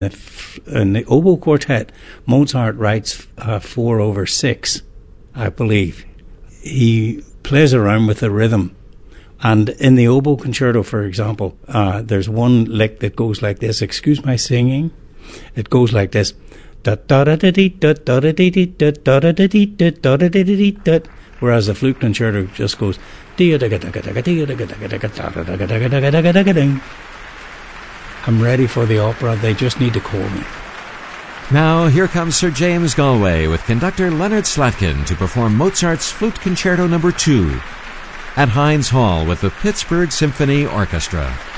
In the oboe quartet, Mozart writes 4/6, I believe. He plays around with the rhythm. And in the oboe concerto, for example, there's one lick that goes like this. Excuse my singing. It goes like this. Whereas the flute concerto just goes. I'm ready for the opera. They just need to call me. Now, here comes Sir James Galway with conductor Leonard Slatkin to perform Mozart's Flute Concerto No. 2 at Heinz Hall with the Pittsburgh Symphony Orchestra.